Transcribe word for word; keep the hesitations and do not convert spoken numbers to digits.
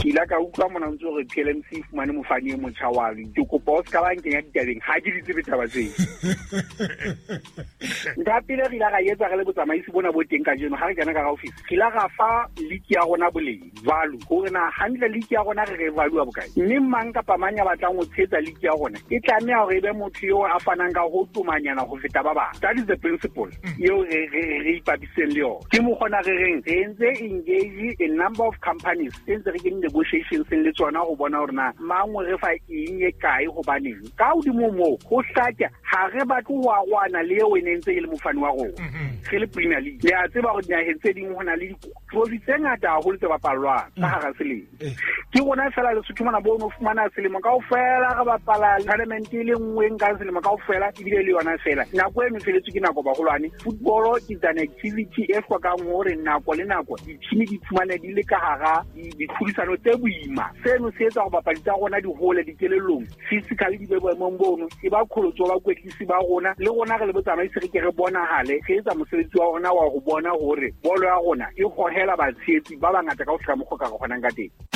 ila ka utlwa mona ntse re P L M C fumane mofani e motjha wa le ke kopa o ska ba nkenya ditabeng ha ke ditse betaba tse nda pele re la ga yetsa ga le botsamaisi bona bo teng ka jeno ha re kana ka office ke la ga fa leak ya rona boleng value hore na handle leak ya rona re value bokae mme mang ka pamanya batlang ho tshetsa leak ya rona e tlameha hore be motho yo a fanang ka ho tumanyana ho feta ba ba that is the principle yo re re ipapiseng le yo ke mo gona re reng re ntse engage a number of companies since re ke negotiations le tsona go bona hore na mangwe re fa eng e kae go baneng ka o di mo mo go hlaka ha re batlo wa rwana le yo ene ntse e le mofani wa rona re le Premier League le a tseba go nya hetse ding hona le trophy tse ngata go le tse bapalwa ka hara selemo ke bona fela le suthumana bo no fumana selemo ka ofela ga bapala tournament le nngwe ka selemo ka ofela e bile le yona fela nako e mefeletse ke nako ba golwane football is an activity e fwa ka ngore nako le nako di tshini di fumane di le ka hara di tlhodisano tse buima seno se etsa go bapala tsa rona di hole di kelelong physically di be boemong bono e ba kholotso ba kwetlisi ba rona le rona re le botsamaisi re ke re bona hale re etsa mosebetsi wa rona wa go bona hore bolo ya rona e hohela ba tshetsi ba bangata ka o fika mo go ka go gona ka teng.